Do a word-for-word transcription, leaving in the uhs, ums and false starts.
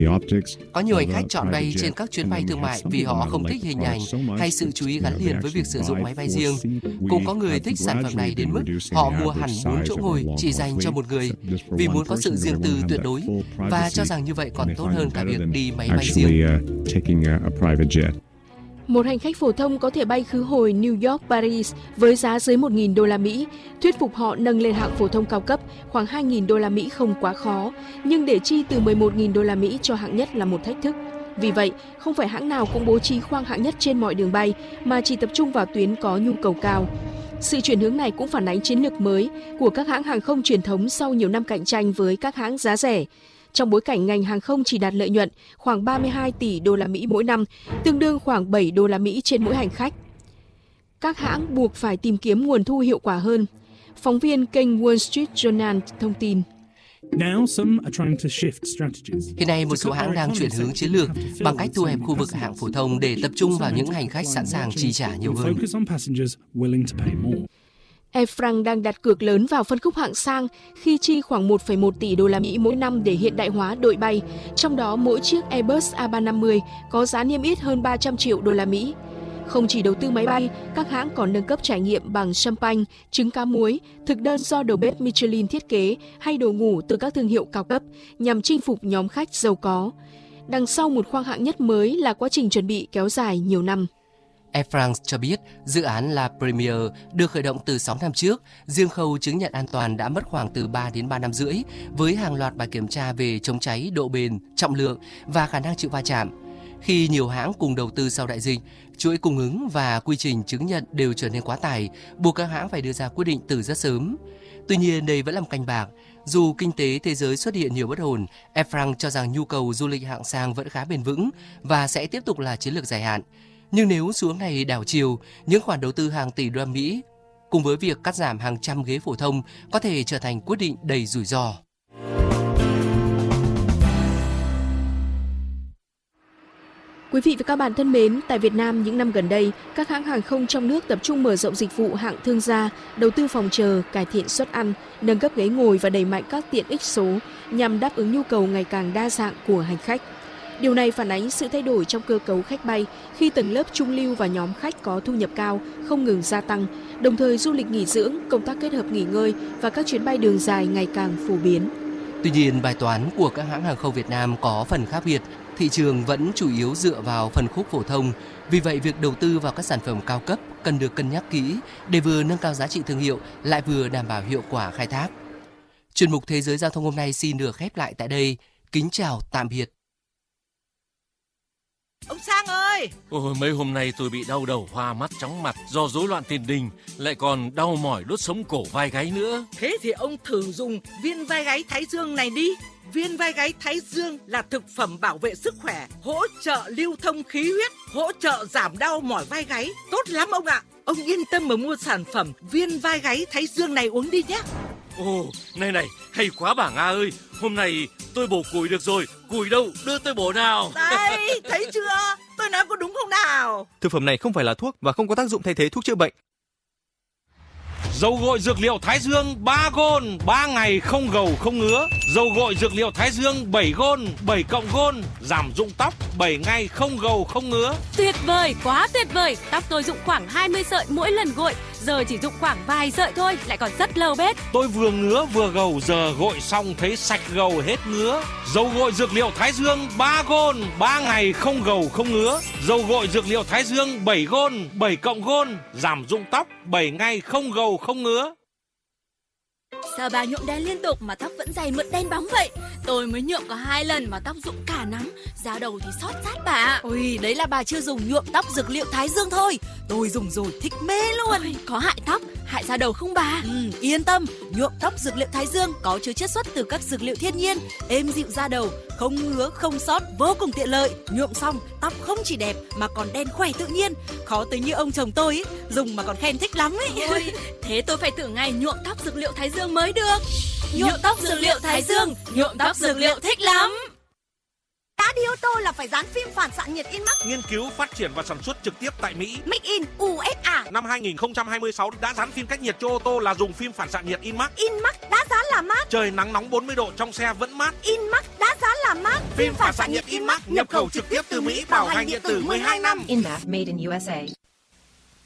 Có nhiều hành khách chọn bay trên các chuyến bay thương mại vì họ không thích hình ảnh hay sự chú ý gắn liền với việc sử dụng máy bay riêng. Cũng có người thích sản phẩm này đến mức họ mua hẳn bốn chỗ ngồi chỉ dành cho một người vì muốn có sự riêng tư tuyệt đối và cho rằng như vậy còn tốt hơn cả việc đi máy bay riêng. Một hành khách phổ thông có thể bay khứ hồi New York, Paris với giá dưới một nghìn đô la Mỹ. Thuyết phục họ nâng lên hạng phổ thông cao cấp khoảng hai nghìn đô la Mỹ không quá khó, nhưng để chi từ mười một nghìn đô la Mỹ cho hạng nhất là một thách thức. Vì vậy, không phải hãng nào cũng bố trí khoang hạng nhất trên mọi đường bay mà chỉ tập trung vào tuyến có nhu cầu cao. Sự chuyển hướng này cũng phản ánh chiến lược mới của các hãng hàng không truyền thống sau nhiều năm cạnh tranh với các hãng giá rẻ. Trong bối cảnh ngành hàng không chỉ đạt lợi nhuận khoảng ba mươi hai tỷ đô la Mỹ mỗi năm, tương đương khoảng bảy đô la Mỹ trên mỗi hành khách. Các hãng buộc phải tìm kiếm nguồn thu hiệu quả hơn. Phóng viên kênh Wall Street Journal thông tin. Hiện nay, một số hãng đang chuyển hướng chiến lược bằng cách thu hẹp khu vực hạng phổ thông để tập trung vào những hành khách sẵn sàng chi trả nhiều hơn. Air France đang đặt cược lớn vào phân khúc hạng sang khi chi khoảng một phẩy một tỷ đô la Mỹ mỗi năm để hiện đại hóa đội bay, trong đó mỗi chiếc Airbus A ba trăm năm mươi có giá niêm yết hơn ba trăm triệu đô la Mỹ. Không chỉ đầu tư máy bay, các hãng còn nâng cấp trải nghiệm bằng champagne, trứng cá muối, thực đơn do đầu bếp Michelin thiết kế hay đồ ngủ từ các thương hiệu cao cấp nhằm chinh phục nhóm khách giàu có. Đằng sau một khoang hạng nhất mới là quá trình chuẩn bị kéo dài nhiều năm. Air France cho biết dự án La Premier được khởi động từ sáu năm trước, riêng khâu chứng nhận an toàn đã mất khoảng từ ba đến ba năm rưỡi với hàng loạt bài kiểm tra về chống cháy, độ bền, trọng lượng và khả năng chịu va chạm. Khi nhiều hãng cùng đầu tư sau đại dịch, chuỗi cung ứng và quy trình chứng nhận đều trở nên quá tải, buộc các hãng phải đưa ra quyết định từ rất sớm. Tuy nhiên, đây vẫn là một canh bạc. Dù kinh tế thế giới xuất hiện nhiều bất ổn, Air France cho rằng nhu cầu du lịch hạng sang vẫn khá bền vững và sẽ tiếp tục là chiến lược dài hạn. Nhưng nếu xu hướng này đảo chiều, những khoản đầu tư hàng tỷ đô la Mỹ cùng với việc cắt giảm hàng trăm ghế phổ thông có thể trở thành quyết định đầy rủi ro. Quý vị và các bạn thân mến, tại Việt Nam những năm gần đây, các hãng hàng không trong nước tập trung mở rộng dịch vụ hạng thương gia, đầu tư phòng chờ, cải thiện suất ăn, nâng cấp ghế ngồi và đẩy mạnh các tiện ích số nhằm đáp ứng nhu cầu ngày càng đa dạng của hành khách. Điều này phản ánh sự thay đổi trong cơ cấu khách bay khi tầng lớp trung lưu và nhóm khách có thu nhập cao không ngừng gia tăng, đồng thời du lịch nghỉ dưỡng, công tác kết hợp nghỉ ngơi và các chuyến bay đường dài ngày càng phổ biến. Tuy nhiên, bài toán của các hãng hàng không Việt Nam có phần khác biệt. Thị trường vẫn chủ yếu dựa vào phân khúc phổ thông. Vì vậy, việc đầu tư vào các sản phẩm cao cấp cần được cân nhắc kỹ để vừa nâng cao giá trị thương hiệu lại vừa đảm bảo hiệu quả khai thác. Chuyên mục Thế giới Giao thông hôm nay xin được khép lại tại đây. Kính chào, tạm biệt. Ông Sang ơi! Ôi, mấy hôm nay tôi bị đau đầu, hoa mắt, chóng mặt do rối loạn tiền đình, lại còn đau mỏi đốt sống cổ vai gáy nữa. Thế thì ông thử dùng viên vai gáy Thái Dương này đi. Viên vai gáy Thái Dương là thực phẩm bảo vệ sức khỏe, hỗ trợ lưu thông khí huyết, hỗ trợ giảm đau mỏi vai gáy. Tốt lắm ông ạ! Ông yên tâm mà mua sản phẩm viên vai gáy Thái Dương này uống đi nhé. Ồ, này này, hay quá bà Nga ơi! Hôm nay tôi bổ củi được rồi, củi đâu, đưa tôi bổ nào. Đây, thấy chưa? Tôi nói có đúng không nào? Thực phẩm này không phải là thuốc và không có tác dụng thay thế thuốc chữa bệnh. Dầu gội dược liệu Thái Dương ba gôn, ba ngày không gầu không ngứa. Dầu gội dược liệu Thái Dương bảy gôn, bảy cộng gôn, giảm rụng tóc, bảy ngày không gầu không ngứa. Tuyệt vời, quá tuyệt vời. Tóc tôi rụng khoảng hai mươi sợi mỗi lần gội, giờ chỉ rụng khoảng vài sợi thôi, lại còn rất lâu bết. Tôi vừa ngứa vừa gầu, giờ gội xong thấy sạch gầu hết ngứa. Dầu gội dược liệu Thái Dương ba gôn, ba ngày không gầu không ngứa. Dầu gội dược liệu Thái Dương bảy gôn, bảy cộng gôn, giảm rụng tóc, bảy ngày không gầu không ngứa. Sao bà nhuộm đen liên tục mà tóc vẫn dày mượt đen bóng vậy? Tôi mới nhuộm có hai lần mà tóc rụng cả nắm, da đầu thì xót sát bà. Ôi, đấy là bà chưa dùng nhuộm tóc dược liệu Thái Dương thôi. Tôi dùng rồi thích mê luôn. Ôi, có hại tóc, hại da đầu không bà? Ừ, yên tâm, nhuộm tóc dược liệu Thái Dương có chứa chiết xuất từ các dược liệu thiên nhiên, êm dịu da đầu, không ngứa, không xót, vô cùng tiện lợi. Nhuộm xong, tóc không chỉ đẹp mà còn đen khỏe tự nhiên. Khó tới như ông chồng tôi ấy, dùng mà còn khen thích lắm ấy. Ôi, thế tôi phải thử ngày nhuộm tóc dược liệu Thái Dương mới được. Nhuộm tóc dược liệu Thái Dương, nhuộm tóc dược liệu thích lắm. Đã đi ô tô là phải dán phim phản xạ nhiệt Inmax. Nghiên cứu, phát triển và sản xuất trực tiếp tại Mỹ. Make in u ét a. Năm hai nghìn không trăm hai mươi sáu đã dán phim cách nhiệt cho ô tô là dùng phim phản xạ nhiệt Inmax. Inmax đã dán là mát. Trời nắng nóng bốn mươi độ trong xe vẫn mát. Inmax đã giá làm mát. Phim phản xạ nhiệt Inmax nhập khẩu trực tiếp từ Mỹ, bảo hành điện tử mười hai năm. Inmax made in u ét a.